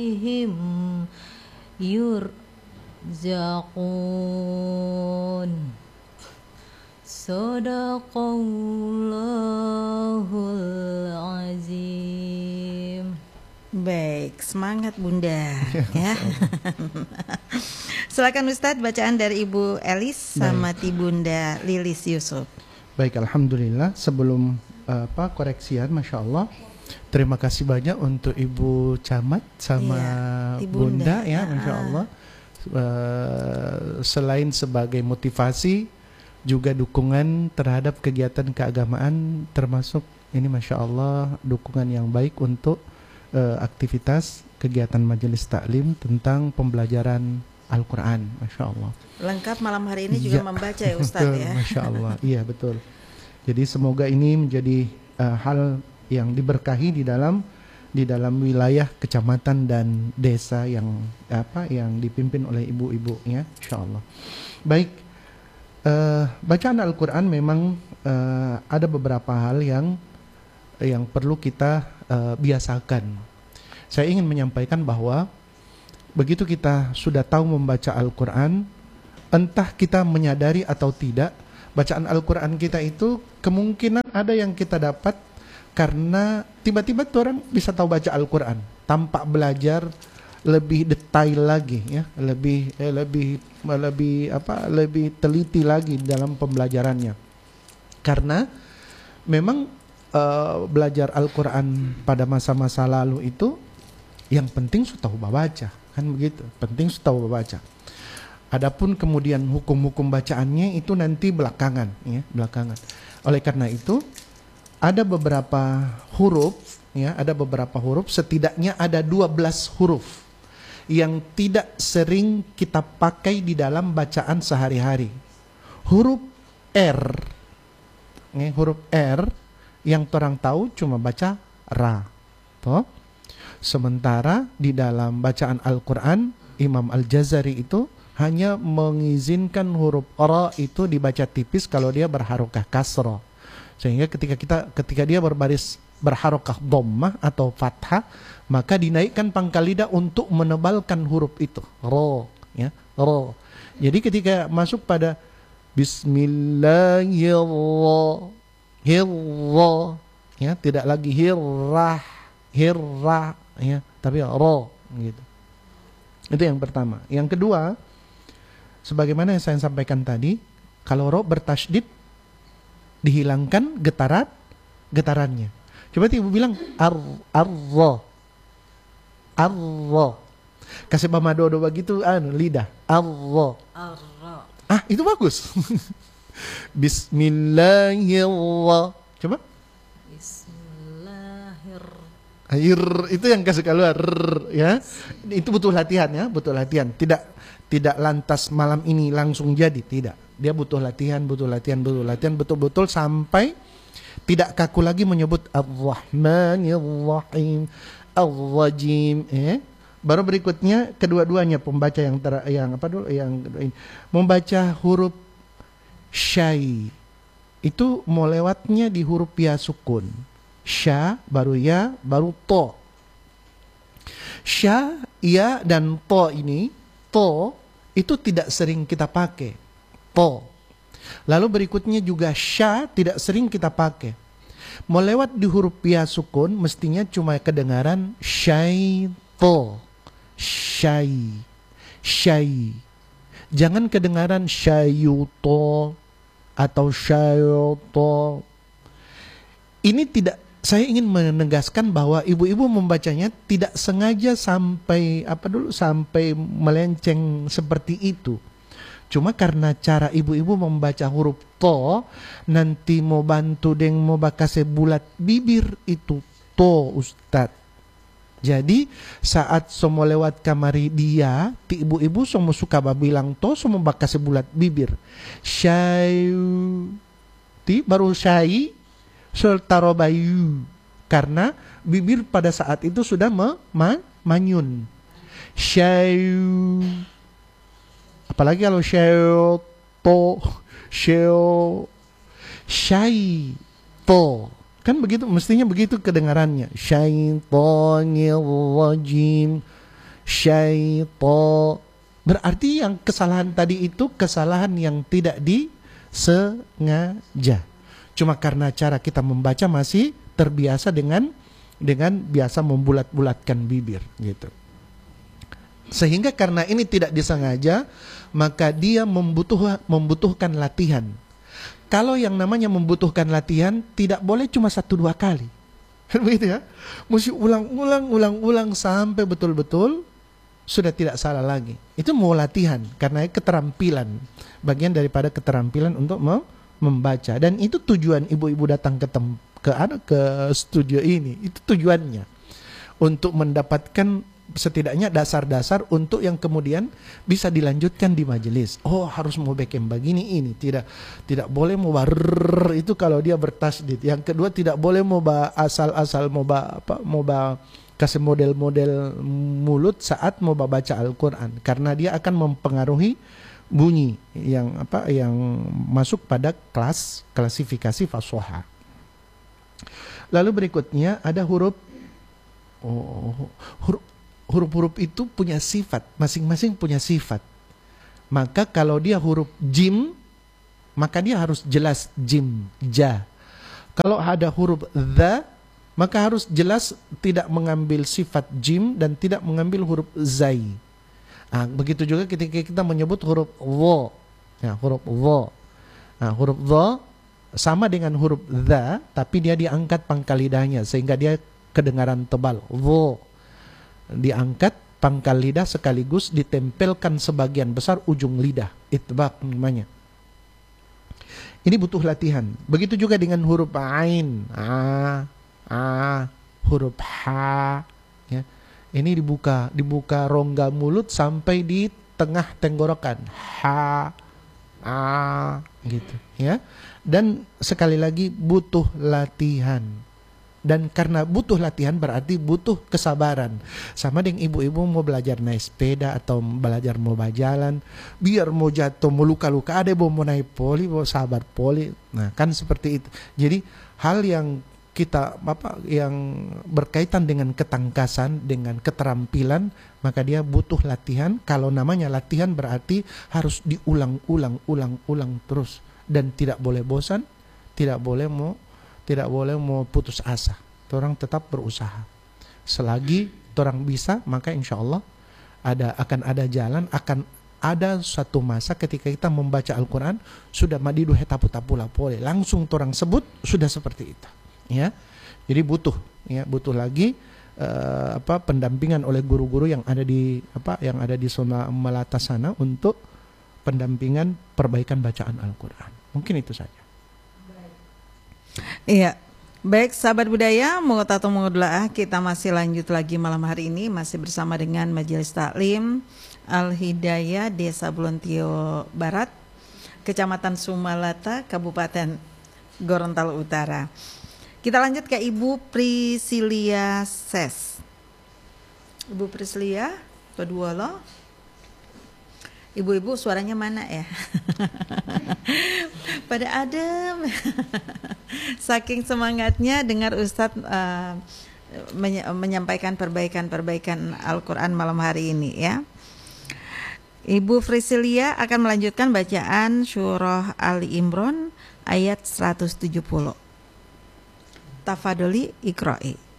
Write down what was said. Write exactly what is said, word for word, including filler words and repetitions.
him yurzaqun. Sadaqallahul azim. Baik, semangat Bunda ya. Silakan Ustadz bacaan dari Ibu Elis sama Ti Bunda Lilis Yusuf. Baik, alhamdulillah. Sebelum uh, apa koreksian, masya Allah. Terima kasih banyak untuk Ibu Camat sama iya, Bunda, Bunda ya, masya Allah. Uh, selain sebagai motivasi, juga dukungan terhadap kegiatan keagamaan, termasuk ini masya Allah dukungan yang baik untuk uh, aktivitas kegiatan majelis taklim tentang pembelajaran Al-Quran, masya Allah. Lengkap malam hari ini juga ya, membaca ya Ustadz ya. Masya Allah, iya betul. Jadi semoga ini menjadi uh, hal yang diberkahi di dalam di dalam wilayah kecamatan dan desa yang apa yang dipimpin oleh ibu-ibu ya, insya Allah. Baik, uh, bacaan Al-Quran memang uh, ada beberapa hal yang yang perlu kita uh, biasakan. Saya ingin menyampaikan bahwa begitu kita sudah tahu membaca Al-Quran, entah kita menyadari atau tidak, bacaan Al-Quran kita itu kemungkinan ada yang kita dapat karena tiba-tiba tuh orang bisa tahu baca Al-Quran tanpa belajar lebih detail lagi ya, lebih eh, lebih lebih apa lebih teliti lagi dalam pembelajarannya. Karena memang uh, belajar Al-Quran pada masa-masa lalu itu yang penting sudah tahu baca, kan begitu. Penting sudah tahu baca. Adapun kemudian hukum-hukum bacaannya itu nanti belakangan ya, belakangan. Oleh karena itu ada beberapa huruf ya, ada beberapa huruf, setidaknya ada dua belas huruf yang tidak sering kita pakai di dalam bacaan sehari-hari. Huruf R ya, huruf R yang orang tahu cuma baca ra. Toh? Sementara di dalam bacaan Al-Quran, Imam Al-Jazari itu hanya mengizinkan huruf ra itu dibaca tipis kalau dia berharokah kasroh. Sehingga ketika kita ketika dia berbaris berharokah dhammah atau fathah, maka dinaikkan pangkal lidah untuk menebalkan huruf itu. Ra, ya, ra. Jadi ketika masuk pada Bismillahirrahmanirrahim, ya, tidak lagi hirrah, hirrah, ya, tapi ra gitu. Itu yang pertama. Yang kedua, sebagaimana yang saya sampaikan tadi, kalau ra bertasydid dihilangkan getaran getarannya. Coba ibu bilang ar arra arra. Kasih mama dodo begitu anu lidah. Arra. Arra. Ah, itu bagus. Bismillahirrahmanirrahim. Coba. Air itu yang kasih keluar ya. Itu butuh latihan ya, butuh latihan. Tidak tidak lantas malam ini langsung jadi, tidak. Dia butuh latihan, butuh latihan, butuh latihan betul-betul sampai tidak kaku lagi menyebut Ar-Rahmanir-Rahim, Ar-Rajim, eh. Baru berikutnya kedua-duanya pembaca yang ter, yang apa dulu yang ini membaca huruf syai. Itu mau lewatnya di huruf ya sukun. Sya, baru ya, baru to. Sya, ya, dan to ini, to, itu tidak sering kita pakai. To. Lalu berikutnya juga sya, tidak sering kita pakai. Mau lewat di huruf ya sukun, mestinya cuma kedengaran syai, to. Syai. Syai. Jangan kedengaran syayuto atau syayoto. Ini tidak, saya ingin menegaskan bahwa ibu-ibu membacanya tidak sengaja sampai apa dulu sampai melenceng seperti itu. Cuma karena cara ibu-ibu membaca huruf to, nanti mau bantu deng mau bakase bulat bibir itu to Ustadz. Jadi saat semua lewat kamari dia, ti ibu-ibu semua suka bilang to, semua bakase bulat bibir. Syai, ti baru syai. Sultarobayu, karena bibir pada saat itu sudah me, ma, manyun. Syayu, apalagi kalau syayu to, syayu, syai to, kan begitu, mestinya begitu kedengarannya. Syaitonir rajim, syaito. Berarti yang kesalahan tadi itu kesalahan yang tidak disengaja. Cuma karena cara kita membaca masih terbiasa dengan dengan biasa membulat-bulatkan bibir gitu. Sehingga karena ini tidak disengaja, maka dia membutuh, membutuhkan latihan. Kalau yang namanya membutuhkan latihan, tidak boleh cuma satu dua kali. Begitu ya. Mesti ulang-ulang, ulang-ulang sampai betul-betul sudah tidak salah lagi. Itu mau latihan, karena keterampilan. Bagian daripada keterampilan untuk membaca. Dan itu tujuan ibu-ibu datang ke tem ke, ke studio ini. Itu tujuannya. Untuk mendapatkan setidaknya dasar-dasar untuk yang kemudian bisa dilanjutkan di majelis. Oh, harus mau backhand begini ini, tidak tidak boleh mau bar itu kalau dia bertasdid. Yang kedua, tidak boleh mau asal-asal mau apa mau kasih model-model mulut saat mau baca Al-Qur'an, karena dia akan mempengaruhi bunyi yang apa yang masuk pada kelas klasifikasi fashoha. Lalu berikutnya ada huruf oh, huruf huruf-huruf itu punya sifat, masing-masing punya sifat. Maka kalau dia huruf jim, maka dia harus jelas jim, ja. Kalau ada huruf dha, maka harus jelas tidak mengambil sifat jim dan tidak mengambil huruf zai. Nah, begitu juga ketika kita menyebut huruf wo, ya, huruf wo. Nah, huruf wo sama dengan huruf dha, tapi dia diangkat pangkal lidahnya sehingga dia kedengaran tebal. Wo diangkat pangkal lidah sekaligus ditempelkan sebagian besar ujung lidah. Itbaq namanya. Ini butuh latihan. Begitu juga dengan huruf ain, a, a, huruf ha, ya. Ini dibuka, dibuka rongga mulut sampai di tengah tenggorokan. Ha, a, gitu, ya. Dan sekali lagi butuh latihan. Dan karena butuh latihan berarti butuh kesabaran. Sama dengan ibu-ibu mau belajar naik sepeda atau belajar mau berjalan, biar mau jatuh mau luka-luka, ada mau naik poli, mau sabar poli. Nah, kan seperti itu. Jadi hal yang kita apa yang berkaitan dengan ketangkasan, dengan keterampilan, maka dia butuh latihan. Kalau namanya latihan berarti harus diulang-ulang, ulang-ulang terus, dan tidak boleh bosan, tidak boleh mau tidak boleh mau putus asa. Orang tetap berusaha. Selagi orang bisa, maka insya Allah ada akan ada jalan, akan ada suatu masa ketika kita membaca Al-Quran sudah madidu hetapu-tapu lapole, langsung orang sebut sudah seperti itu. Ya, jadi butuh, ya butuh lagi uh, apa pendampingan oleh guru-guru yang ada di apa yang ada di zona Melata sana untuk pendampingan perbaikan bacaan Al-Quran. Mungkin itu saja. Iya, baik sahabat budaya, Muqtatum Mudlaah, kita masih lanjut lagi malam hari ini masih bersama dengan Majelis Taklim Al-Hidayah Desa Bolontio Barat, Kecamatan Sumalata, Kabupaten Gorontalo Utara. Kita lanjut ke Ibu Priscilia Ses. Ibu Priscilia, kedua lo. Ibu-ibu suaranya mana ya? Pada adem. Saking semangatnya dengar Ustadz uh, menyampaikan perbaikan-perbaikan Al-Quran malam hari ini ya. Ibu Priscilia akan melanjutkan bacaan surah Ali Imran ayat seratus tujuh puluh. Tafadholi iqra'i.